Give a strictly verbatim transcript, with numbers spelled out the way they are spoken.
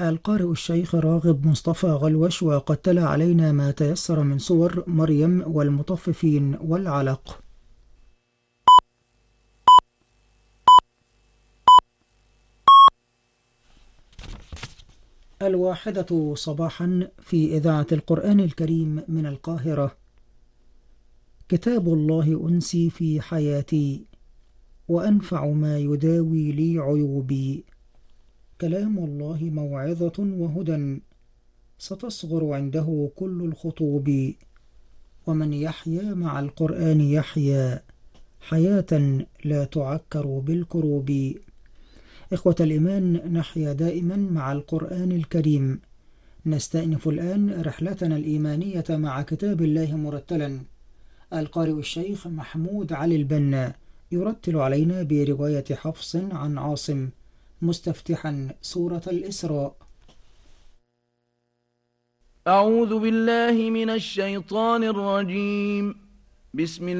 القارئ الشيخ راغب مصطفى غلوش، وقد تلا علينا ما تيسر من سور مريم والمطففين والعلق. الواحدة صباحا في إذاعة القرآن الكريم من القاهرة. كتاب الله أنسي في حياتي، وأنفع ما يداوي لي عيوبي. كلام الله موعظة وهدى، ستصغر عنده كل الخطوب. ومن يحيا مع القرآن يحيا حياة لا تعكر بالكروب. إخوة الإيمان، نحيا دائما مع القرآن الكريم. نستأنف الآن رحلتنا الإيمانية مع كتاب الله مرتلا. القارئ الشيخ محمود علي البنا يرتل علينا برواية حفص عن عاصم، مستفتحا سورة الإسراء. أعوذ بالله من الشيطان الرجيم. بسم